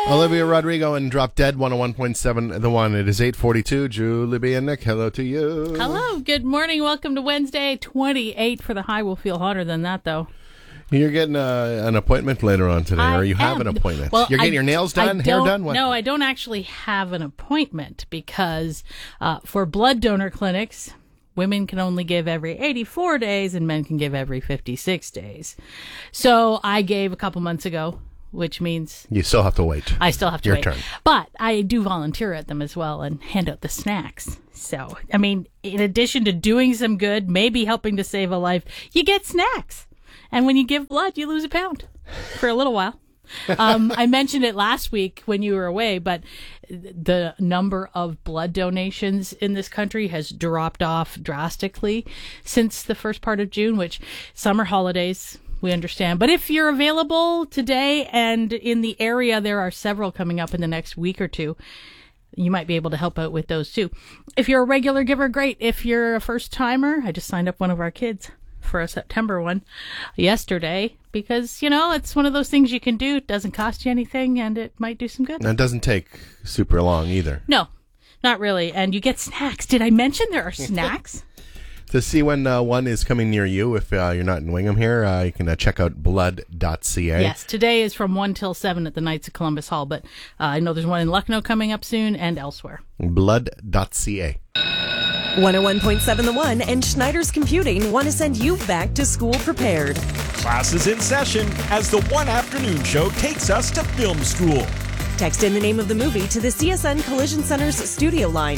Olivia Rodrigo and Drop Dead 101.7 The One. It is 8:42. Julie B. and Nick, hello to you. Hello. Good morning. Welcome to Wednesday. 28 for the high. Will feel hotter than that, though. You're getting an appointment later on today, or you have an appointment. Well, You're getting your nails done, hair done? What? No, I don't actually have an appointment because for blood donor clinics, women can only give every 84 days and men can give every 56 days. So I gave a couple months ago, which means You still have to wait. I still have to Your wait. turn. But I do volunteer at them as well and hand out the snacks. So, I mean, in addition to doing some good, maybe helping to save a life, you get snacks. And when you give blood, you lose a pound for a little while. I mentioned it last week when you were away, but the number of blood donations in this country has dropped off drastically since the first part of June, which summer holidays, we understand. But if you're available today and in the area, there are several coming up in the next week or two. You might be able to help out with those too. If you're a regular giver, great. If you're a first timer, I just signed up one of our kids for a September one yesterday because, you know, it's one of those things you can do. It doesn't cost you anything and it might do some good. And it doesn't take super long either. No, not really. And you get snacks. Did I mention there are snacks? To see when one is coming near you, if you're not in Wingham here, you can check out blood.ca. Yes, today is from 1 till 7 at the Knights of Columbus Hall, but I know there's one in Lucknow coming up soon and elsewhere. Blood.ca. 101.7 The One and Schneider's Computing want to send you back to school prepared. Class is in session as the One Afternoon Show takes us to film school. Text in the name of the movie to the CSN Collision Center's studio line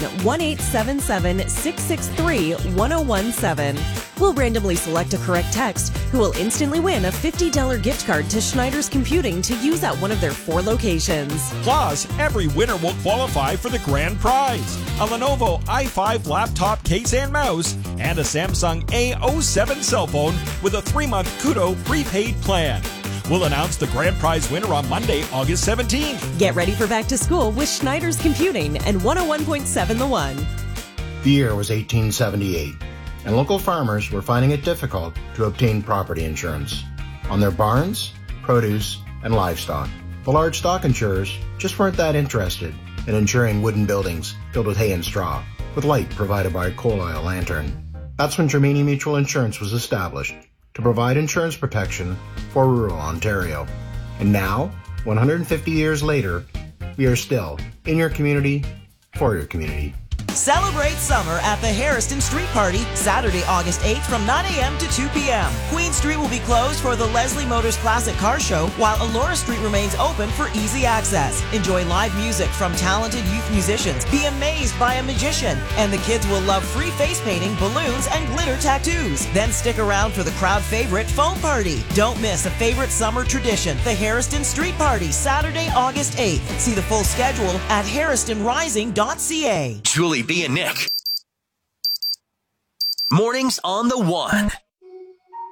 1-877-663-1017. We'll randomly select a correct text who will instantly win a $50 gift card to Schneider's Computing to use at one of their 4 locations. Plus, every winner will qualify for the grand prize, a Lenovo i5 laptop case and mouse, and a Samsung A07 cell phone with a 3-month Kudo prepaid plan. We'll announce the grand prize winner on Monday, August 17th. Get ready for back to school with Schneider's Computing and 101.7 The One. The year was 1878, and local farmers were finding it difficult to obtain property insurance on their barns, produce, and livestock. The large stock insurers just weren't that interested in insuring wooden buildings filled with hay and straw, with light provided by a coal oil lantern. That's when Germania Mutual Insurance was established to provide insurance protection for rural Ontario. And now, 150 years later, we are still in your community, for your community. Celebrate summer at the Harrison Street Party, Saturday, August 8th from 9 a.m. to 2 p.m. Queen Street will be closed for the Leslie Motors Classic Car Show, while Elora Street remains open for easy access. Enjoy live music from talented youth musicians, be amazed by a magician, and the kids will love free face painting, balloons, and glitter tattoos. Then stick around for the crowd favorite foam party. Don't miss a favorite summer tradition, the Harrison Street Party, Saturday, August 8th. See the full schedule at harristonrising.ca. Julie B. and Nick. Mornings on The One.